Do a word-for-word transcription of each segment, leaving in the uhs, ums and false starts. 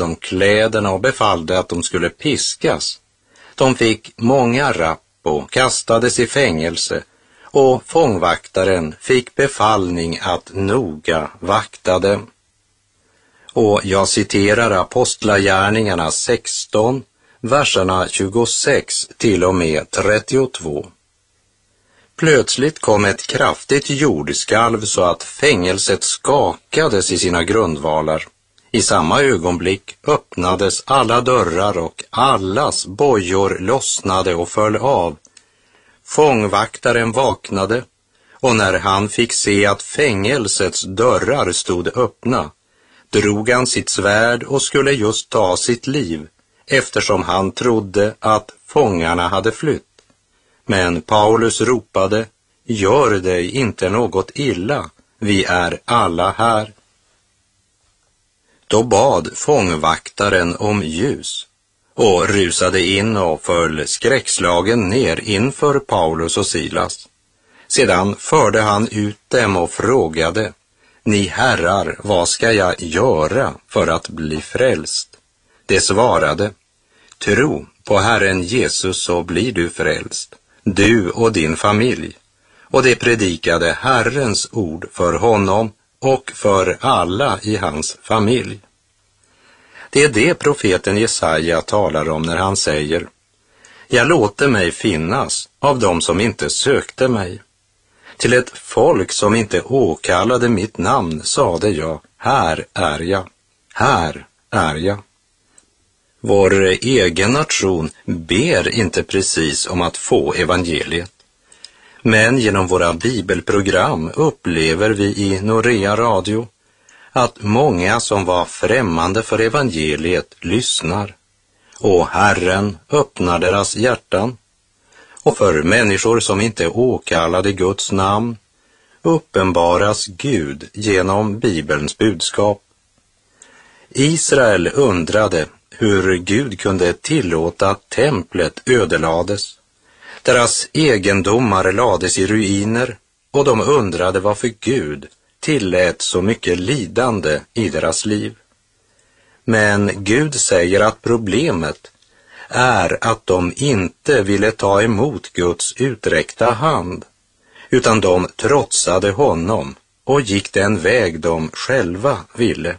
dem kläderna och befallde att de skulle piskas. De fick många rapp och kastades i fängelse, och fångvaktaren fick befallning att noga vakta dem. Och jag citerar Apostlagärningarna sexton, verserna tjugosex till och med trettiotvå. Plötsligt kom ett kraftigt jordskalv så att fängelset skakades i sina grundvalar. I samma ögonblick öppnades alla dörrar och allas bojor lossnade och föll av. Fångvaktaren vaknade, och när han fick se att fängelsets dörrar stod öppna, drog han sitt svärd och skulle just ta sitt liv, eftersom han trodde att fångarna hade flytt. Men Paulus ropade: "Gör dig inte något illa, vi är alla här." Då bad fångvaktaren om ljus och rusade in och föll skräckslagen ner inför Paulus och Silas. Sedan förde han ut dem och frågade: "Ni herrar, vad ska jag göra för att bli frälst?" De svarade: "Tro på Herren Jesus så blir du frälst, du och din familj." Och de predikade Herrens ord för honom och för alla i hans familj. Det är det profeten Jesaja talar om när han säger: "Jag låter mig finnas av dem som inte sökte mig. Till ett folk som inte åkallade mitt namn sade jag: här är jag, här är jag." Vår egen nation ber inte precis om att få evangeliet. Men genom våra bibelprogram upplever vi i Norea Radio att många som var främmande för evangeliet lyssnar, och Herren öppnar deras hjärtan. Och för människor som inte åkallade Guds namn uppenbaras Gud genom Bibelns budskap. Israel undrade hur Gud kunde tillåta att templet ödelades. Deras egendomar lades i ruiner, och de undrade varför Gud tillät så mycket lidande i deras liv. Men Gud säger att problemet är att de inte ville ta emot Guds uträckta hand, utan de trotsade honom och gick den väg de själva ville.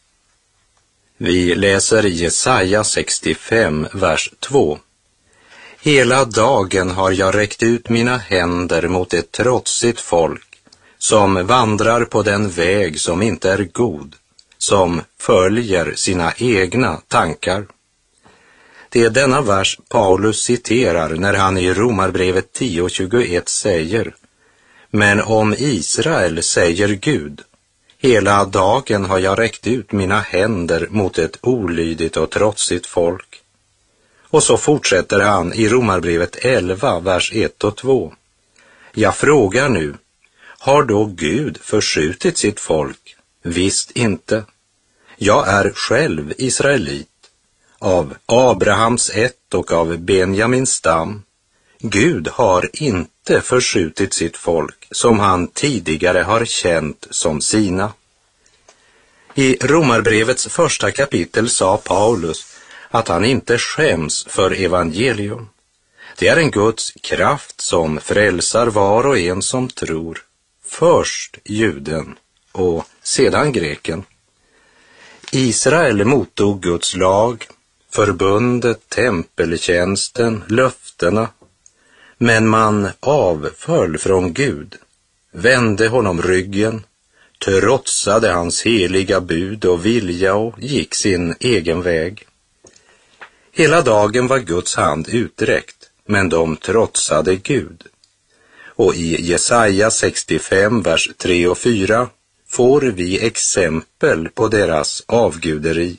Vi läser Jesaja sextiofem, vers två. "Hela dagen har jag räckt ut mina händer mot ett trotsigt folk, som vandrar på den väg som inte är god, som följer sina egna tankar." Det är denna vers Paulus citerar när han i Romarbrevet tio tjugoett säger: "Men om Israel säger Gud, hela dagen har jag räckt ut mina händer mot ett olydigt och trotsigt folk." Och så fortsätter han i Romarbrevet elva, vers ett och två. "Jag frågar nu, har då Gud förskjutit sitt folk? Visst inte. Jag är själv israelit, av Abrahams ett och av Benjamins stam. Gud har inte förskjutit sitt folk som han tidigare har känt som sina." I Romarbrevets första kapitel sa Paulus att han inte skäms för evangelium. Det är en Guds kraft som frälsar var och en som tror, först juden och sedan greken. Israel mottog Guds lag, förbundet, tempeltjänsten, löftena, men man avföll från Gud, vände honom ryggen, trotsade hans heliga bud och vilja och gick sin egen väg. Hela dagen var Guds hand uträckt, men de trotsade Gud. Och i Jesaja sextiofem, vers tre och fyra får vi exempel på deras avguderi.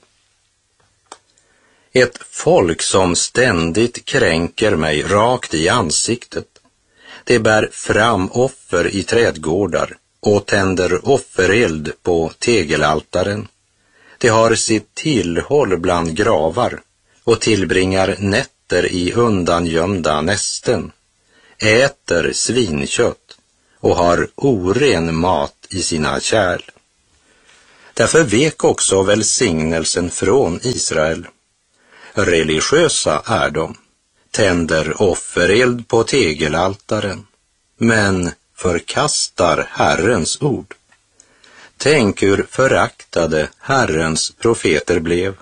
"Ett folk som ständigt kränker mig rakt i ansiktet. Det bär fram offer i trädgårdar och tänder offereld på tegelaltaren. Det har sitt tillhåll bland gravar och tillbringar nätter i undangömda nästen, äter svinkött och har oren mat i sina kärl. Därför vek också välsignelsen från Israel. Religiösa är de, tänder offereld på tegelaltaren, men förkastar Herrens ord. Tänk hur föraktade Herrens profeter blev.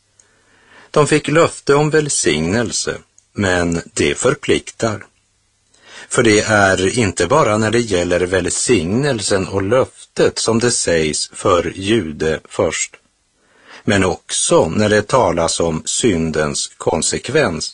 De fick löfte om välsignelse, men det förpliktar. För det är inte bara när det gäller välsignelsen och löftet som det sägs för jude först, men också när det talas om syndens konsekvens.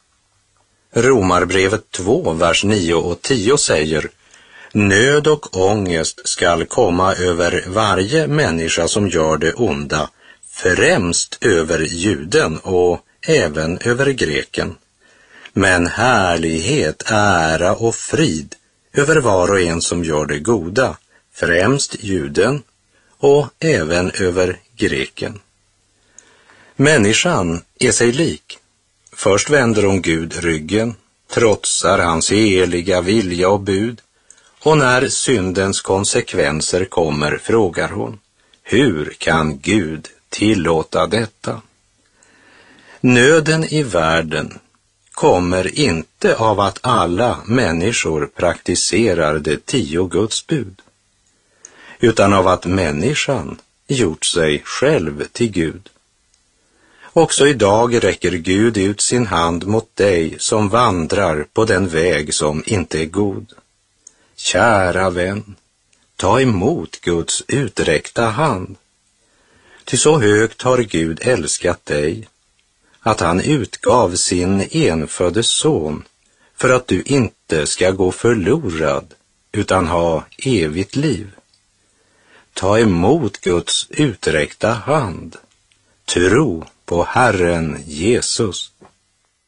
Romarbrevet två, vers nio och tio säger: nöd och ångest skall komma över varje människa som gör det onda, främst över juden och även över greken. Men härlighet, ära och frid över var och en som gör det goda, främst juden och även över greken. Människan är sig lik. Först vänder hon Gud ryggen, trotsar hans heliga vilja och bud, och när syndens konsekvenser kommer frågar hon: hur kan Gud tillåta detta? Nöden i världen kommer inte av att alla människor praktiserar de tio Guds bud, utan av att människan gjort sig själv till Gud. Också idag räcker Gud ut sin hand mot dig som vandrar på den väg som inte är god. Kära vän, ta emot Guds uträckta hand. Ty så högt har Gud älskat dig, att han utgav sin enfödde son för att du inte ska gå förlorad utan ha evigt liv. Ta emot Guds uträckta hand. Tro på Herren Jesus.